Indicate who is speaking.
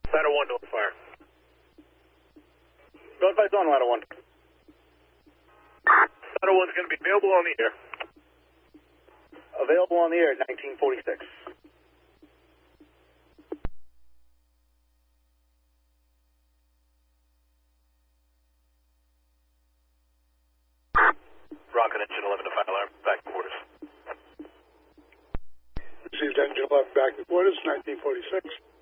Speaker 1: Ladder 1, no fire.
Speaker 2: Go advise on ladder 1.
Speaker 1: Ladder 1's going to be available on the air.
Speaker 2: Available on the air at 1946.
Speaker 1: Rocket engine 11 to final alarm, back to quarters.
Speaker 3: Received engine 11 back to quarters, 1946.